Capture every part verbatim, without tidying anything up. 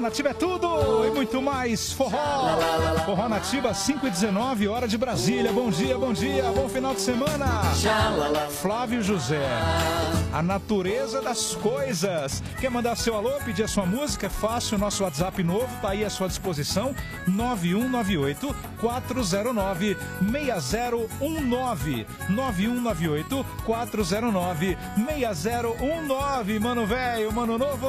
Nativa é tudo e muito mais forró. Forró Nativa, cinco e dezenove, hora de Brasília. Bom dia, bom dia, bom final de semana. Flávio José, a natureza das coisas. Quer mandar seu alô, pedir a sua música? É fácil, nosso WhatsApp novo tá aí à sua disposição. nove um nove oito, quatro zero nove, seis zero um nove. nove um nove oito, quatro zero nove, seis zero um nove. Mano velho, mano novo.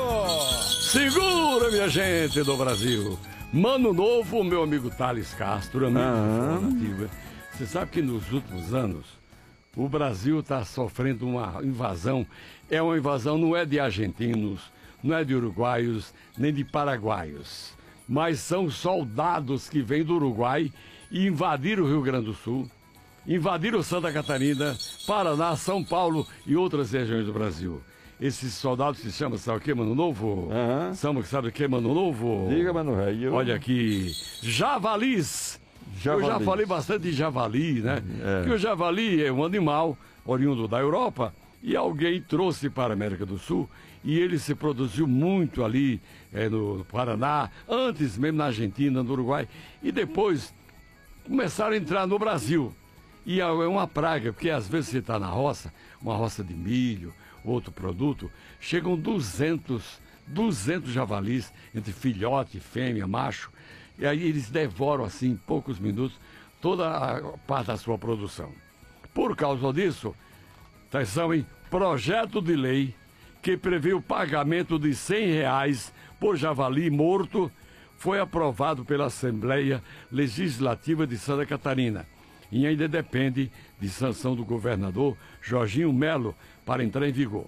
Segura, minha gente do Brasil. Mano novo, meu amigo Thales Castro, amigo Ah. do Nativa. Você sabe que nos últimos anos o Brasil está sofrendo uma invasão. É uma invasão, não é de argentinos, não é de uruguaios, nem de paraguaios. Mas são soldados que vêm do Uruguai e invadiram o Rio Grande do Sul, invadiram Santa Catarina, Paraná, São Paulo e outras regiões do Brasil. Esses soldados se chamam, sabe o que, Mano Novo? Aham. Sabe, sabe o que, Mano Novo? Diga, mano velho. Olha aqui, javalis. Eu já Javalis. falei bastante de javali, né? É. Porque o javali é um animal oriundo da Europa e alguém trouxe para a América do Sul e ele se produziu muito ali é, no Paraná, antes mesmo na Argentina, no Uruguai, e depois começaram a entrar no Brasil. E é uma praga, porque às vezes você está na roça, uma roça de milho, outro produto, chegam duzentos, duzentos javalis, entre filhote, fêmea, macho, e aí eles devoram assim, em poucos minutos, toda a parte da sua produção. Por causa disso, atenção, em projeto de lei que prevê o pagamento de cem reais por javali morto, foi aprovado pela Assembleia Legislativa de Santa Catarina e ainda depende de sanção do governador Jorginho Melo para entrar em vigor.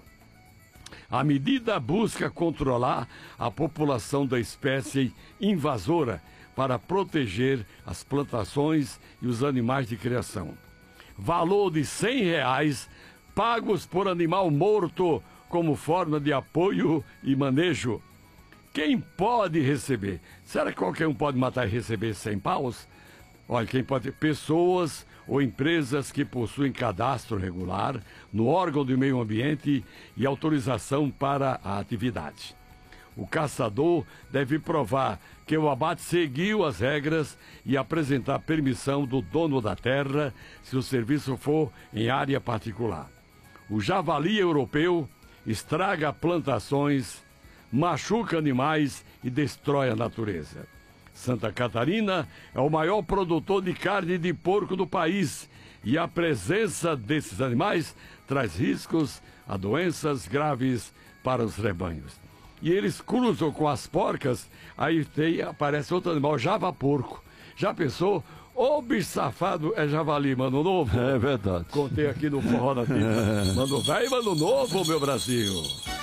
A medida busca controlar a população da espécie invasora para proteger as plantações e os animais de criação. Valor de cem reais pagos por animal morto como forma de apoio e manejo. Quem pode receber? Será que qualquer um pode matar e receber cem paus? Olha, quem pode? Pessoas ou empresas que possuem cadastro regular no órgão do meio ambiente e autorização para a atividade. O caçador deve provar que o abate seguiu as regras e apresentar permissão do dono da terra se o serviço for em área particular. O javali europeu estraga plantações, machuca animais e destrói a natureza. Santa Catarina é o maior produtor de carne de porco do país e a presença desses animais traz riscos a doenças graves para os rebanhos. E eles cruzam com as porcas, aí tem, aparece outro animal, java-porco. Já pensou? Ô bicho safado é javali, Mano Novo. É verdade. Contei aqui no Forró Nativa. Mano velho, Mano Novo, meu Brasil.